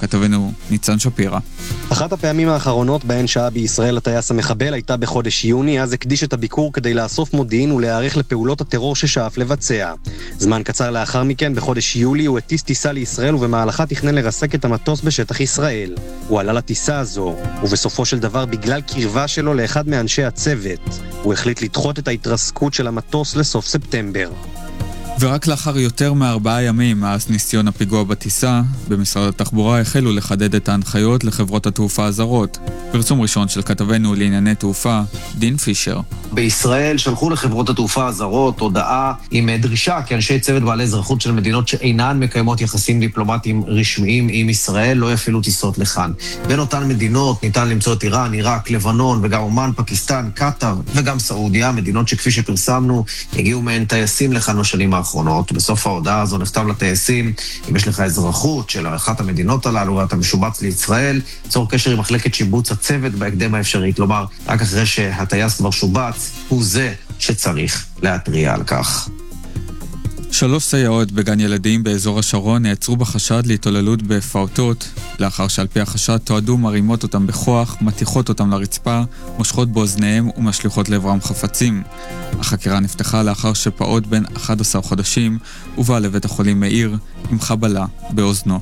כתבנו ניצן שפירא. אחת הפעמים האחרונות בהן שעה בישראל הטייס המחבל הייתה בחודש יוני, אז הקדיש את הביקור כדי לאסוף מודיעין ולהיערך לפעולות הטרור ששאף לבצע. זמן קצר לאחר מכן, בחודש יולי, הוא הטיס טיסה לישראל ובמהלכה תכנן לרסק את המטוס בשטח ישראל. הוא עלה לטיסה הזו, ובסופו של דבר בגלל קרבה שלו לאחד מאנשי הצוות, הוא החליט לדחות את ההתרסקות של המטוס לסוף ספטמבר. ורק לאחר יותר מ4 ימים מאז ניסיון הפיגוע בטיסה, במשרד התחבורה החלו לחדד את ההנחיות לחברות התעופה הזרות. פרסום ראשון של כתבנו לענייני תעופה, דין פישר. בישראל שלחו לחברות התעופה הזרות הודעה עם דרישה כי אנשי צוות בעלי אזרחות של מדינות שאינן מקיימות יחסים דיפלומטיים רשמיים עם ישראל לא יפעילו טיסות לכאן. בין אותן מדינות ניתן למצוא את איראן, עיראק, לבנון וגם אומן, פקיסטן, קטר וגם סעודיה, מדינות שכפי שפרסמנו הגיעו מהן טייסים לכאן בשנים האחרונות. בסוף ההודעה הזו נכתב לטייסים, אם יש לך אזרחות של אחת המדינות הללו ואתה משובץ לישראל, צור קשר עם מחלקת שיבוץ הצוות בהקדם האפשרי. כלומר, רק אחרי שהטייס כבר שובץ, הוא זה שצריך להתריע על כך. 3 סייעות בגן ילדים באזור השרון נעצרו בחשד להתעללות בפעוטות, לאחר שעל פי החשד תועדו מרימות אותם בכוח, מתיחות אותם לרצפה, מושכות באוזניהם ומשליחות לעברם חפצים. החקירה נפתחה לאחר שפעוט בן 11 חודשים הובא לבית החולים מאיר עם חבלה באוזנו.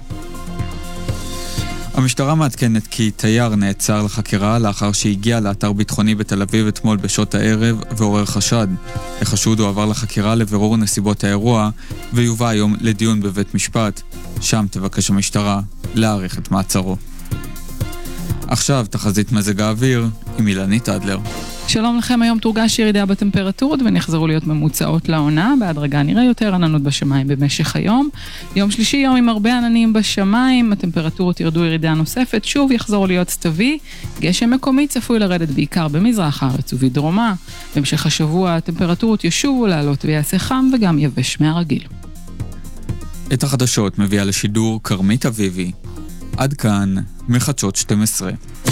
המשטרה מעדכנת כי תייר נעצר לחקירה לאחר שהגיע לאתר ביטחוני בתל אביב אתמול בשעות הערב ועורר חשד. החשוד הוא עבר לחקירה לבירור נסיבות האירוע ויובא היום לדיון בבית משפט. שם תבקש המשטרה להאריך את מעצרו. עכשיו תחזית מזג האוויר עם אילנית אדלר. שלום לכם, היום תורגש ירידה בטמפרטורות ונחזרו להיות ממוצעות לעונה, בהדרגה נראה יותר עננות בשמיים במשך היום. יום שלישי יום עם הרבה עננים בשמיים, הטמפרטורות ירדו ירידה נוספת, שוב יחזור להיות סתווי, גשם מקומי צפוי לרדת בעיקר במזרח הארץ ובדרומה. בהמשך השבוע הטמפרטורות ישובו לעלות ויעשה חם וגם יבש מהרגיל. את החדשות מביאה לשידור קרמית אביבי. עד כאן מחדשות 12.